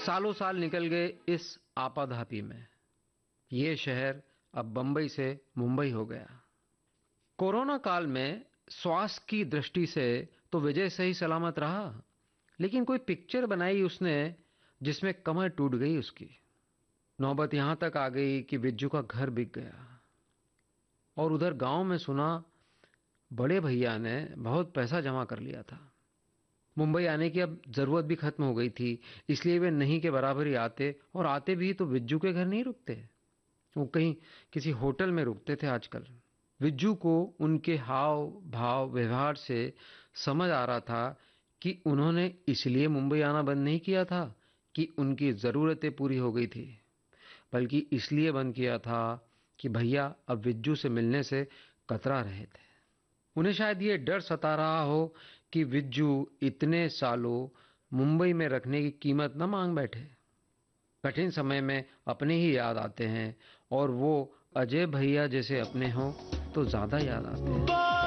सालों साल निकल गए इस आपाधापी में। ये शहर अब बंबई से मुंबई हो गया। कोरोना काल में स्वास्थ्य की दृष्टि से तो विजय सही सलामत रहा, लेकिन कोई पिक्चर बनाई उसने जिसमें कमर टूट गई उसकी। नौबत यहां तक आ गई कि विज्जू का घर बिक गया। और उधर गांव में सुना बड़े भैया ने बहुत पैसा जमा कर लिया था। मुंबई आने की अब जरूरत भी खत्म हो गई थी, इसलिए वे नहीं के बराबर ही आते, और आते भी तो विज्जू के घर नहीं रुकते। वो कहीं किसी होटल में रुकते थे आजकल। विज्जू को उनके हाव भाव व्यवहार से समझ आ रहा था कि उन्होंने इसलिए मुंबई आना बंद नहीं किया था कि उनकी जरूरतें पूरी हो गई थी, बल्कि इसलिए बंद किया था कि भैया अब विज्जू से मिलने से कतरा रहे थे। उन्हें शायद ये डर सता रहा हो कि विज्जू इतने सालों मुंबई में रखने की कीमत न मांग बैठे। कठिन समय में अपने ही याद आते हैं, और वो अजय भैया जैसे अपने हों तो ज्यादा याद आते हैं।